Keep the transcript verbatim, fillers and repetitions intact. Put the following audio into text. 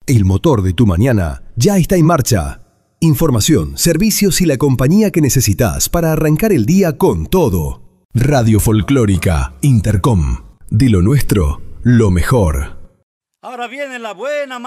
El motor de tu mañana ya está en marcha. Información, servicios y la compañía que necesitas para arrancar el día con todo. Radio Folclórica Intercom. De lo nuestro, lo mejor. Ahora viene la buena